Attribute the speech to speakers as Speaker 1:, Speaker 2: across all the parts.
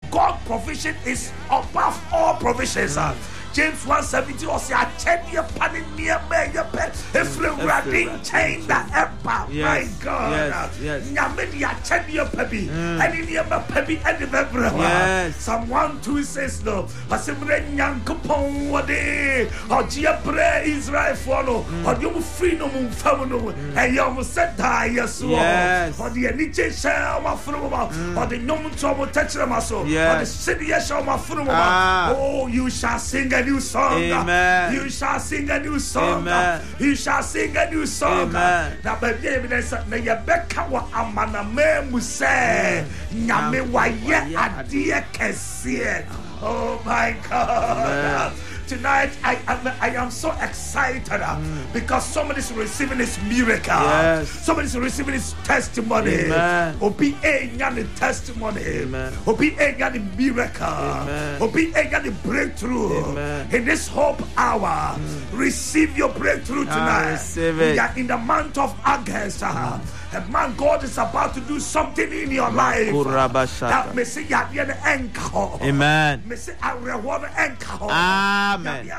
Speaker 1: God's provision is above all provisions. James 1:17 or say, I check your panning near me, your pet, if you are chain that ever, my God. Yamidia check your peppy, and in your peppy and the member. Some 1:2 says, no, but some young coupon one day, or Giabre Israel follow, or you free no moon family, and you almost said, yes, or the Nietzsche shall my fruit, or the Noman trouble touch them also, or the city shall my fruit. Oh, you shall sing a new song.
Speaker 2: Amen.
Speaker 1: You shall sing a new song.
Speaker 2: Amen.
Speaker 1: You shall sing a new song.
Speaker 2: Amen.
Speaker 1: Now, baby, evidence that you beka wa amana me muse nyame wa ye adie kese. Oh my God. Tonight I am so excited because somebody's receiving his miracle. Somebody's receiving his testimony. Obi the testimony. Obi the miracle. Obi the breakthrough. In this hope hour, receive your breakthrough tonight. We are in the month of August. And man, God is about to do something in your life. That may say you are the anchor.
Speaker 2: Amen.
Speaker 1: May say I reward anchor.
Speaker 2: Amen.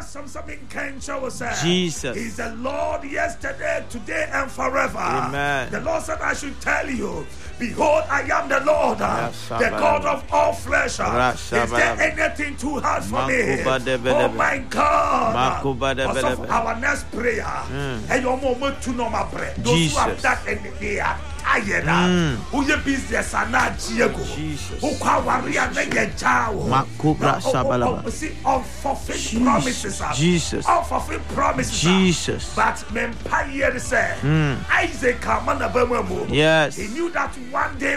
Speaker 1: Jesus. He's the Lord yesterday, today, and forever.
Speaker 2: Amen.
Speaker 1: The Lord said, I should tell you, behold, I am the Lord, the God of all flesh. Is there anything too hard for me? Oh my God. Also, our next prayer, and your moment to know my prayer. Those who have that in the day are tired. Who your business are not Diego. Who can worry and make a child. See, unfulfilled promises.
Speaker 2: Jesus.
Speaker 1: Unfulfilled promises.
Speaker 2: Jesus.
Speaker 1: But men pioneer said, Isaac come on the
Speaker 2: yes.
Speaker 1: He knew that one day.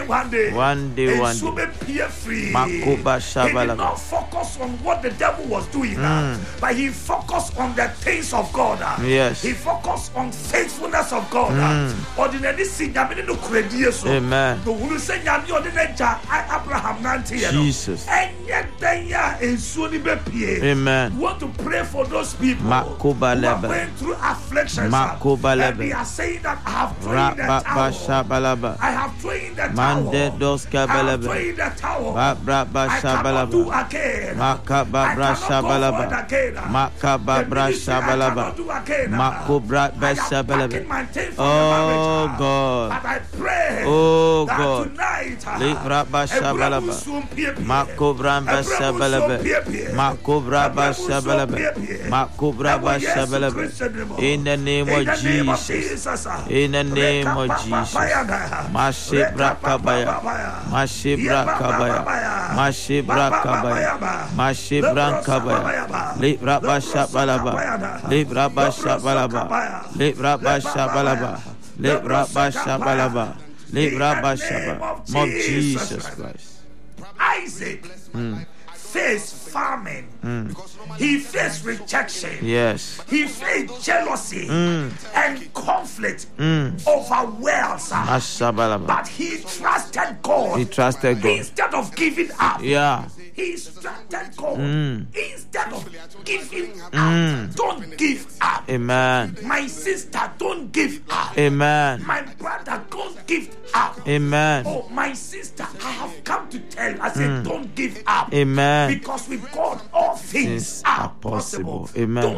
Speaker 1: Free. He did not focus on what the devil was doing, but he focused on the things of God.
Speaker 2: Yes.
Speaker 1: He focused on faithfulness of God. Ordinary sin,
Speaker 2: amen.
Speaker 1: The who say Abraham 90.
Speaker 2: Jesus.
Speaker 1: And yet they are in Sunni Bepie.
Speaker 2: Amen.
Speaker 1: You want to pray for those people who are going through afflictions. And they are saying that I have thrown in the towel. I have thrown in the towel. I have thrown in the towel. I cannot do again. I cannot go forward again. I cannot do again. I am packing my thing for the marriage.
Speaker 2: God.
Speaker 1: But I pray that
Speaker 2: God.
Speaker 1: tonight
Speaker 2: in the name of Jesus. In the name of Jesus. Mashibra kabaya. Mashibra kabaya. Mashibra kabaya. Mashibra kabaya. Libra bashabalaba. Libra bashabalaba. Libra bashabalaba. Libra bashabalaba. Libra bashabalaba. Of Jesus Christ.
Speaker 1: Isaac faced famine. He faced rejection.
Speaker 2: Yes.
Speaker 1: He faced jealousy and conflict over wealth. But he trusted God.
Speaker 2: He trusted God
Speaker 1: instead of giving up.
Speaker 2: Yeah.
Speaker 1: He trusted God instead of giving up. Don't give up.
Speaker 2: Amen.
Speaker 1: My sister, don't give up.
Speaker 2: Amen.
Speaker 1: My brother, don't give up.
Speaker 2: Amen.
Speaker 1: Oh, my sister, I have come to tell you. I said, don't give up.
Speaker 2: Amen.
Speaker 1: Because with God, all things are possible.
Speaker 2: Amen.